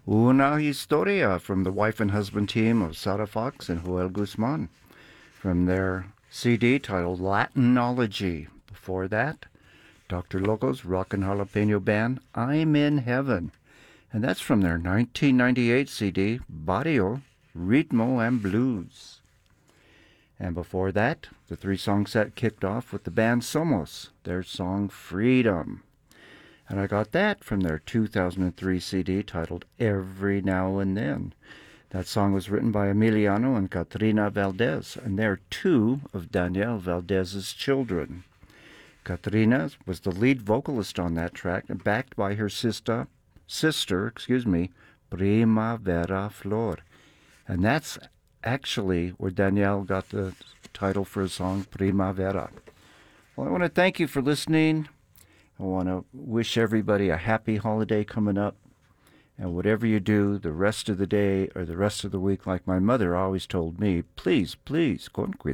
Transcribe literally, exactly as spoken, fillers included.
Una Historia from the wife and husband team of Sara Fox and Joel Guzman from their C D titled Latinology. Before that, Doctor Loco's Rockin' Jalapeno Band, I'm in Heaven. And that's from their nineteen ninety-eight C D, Barrio, Ritmo and Blues. And before that, the three-song set kicked off with the band Somos, their song Freedom. And I got that from their two thousand three C D titled Every Now and Then. That song was written by Emiliano and Katrina Valdez, and they're two of Daniel Valdez's children. Katrina was the lead vocalist on that track, and backed by her sister, sister, excuse me, Primavera Flor. And that's actually where Danielle got the title for his song, Primavera. Well, I want to thank you for listening. I want to wish everybody a happy holiday coming up. And whatever you do the rest of the day or the rest of the week, like my mother always told me, please, please, con cuidado.